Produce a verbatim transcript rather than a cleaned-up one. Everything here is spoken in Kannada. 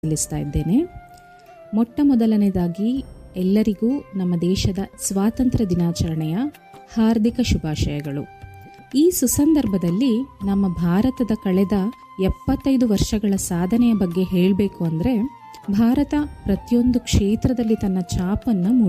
ಸಲ್ಲಿಸ್ತಾ ಇದ್ದೇನೆ. ಮೊಟ್ಟ ಮೊದಲನೇದಾಗಿ ಎಲ್ಲರಿಗೂ ನಮ್ಮ ದೇಶದ ಸ್ವಾತಂತ್ರ್ಯ ದಿನಾಚರಣೆಯ ಹಾರ್ದಿಕ ಶುಭಾಶಯಗಳು. ಈ ಸುಸಂದರ್ಭದಲ್ಲಿ ನಮ್ಮ ಭಾರತದ ಕಳೆದ ಎಪ್ಪತ್ತೈದು ವರ್ಷಗಳ ಸಾಧನೆಯ ಬಗ್ಗೆ ಹೇಳಬೇಕು ಅಂದರೆ, ಭಾರತ ಪ್ರತಿಯೊಂದು ಕ್ಷೇತ್ರದಲ್ಲಿ ತನ್ನ ಛಾಪನ್ನು